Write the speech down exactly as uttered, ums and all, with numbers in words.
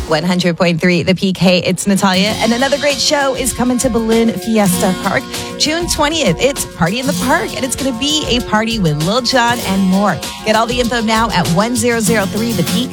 one hundred point three The Peak. Hey, it's Natalia, and another great show is coming to Balloon Fiesta Park June twentieth. It's Party in the Park, and it's going to be a party with Lil Jon and more. Get all the info now at one thousand three The Peak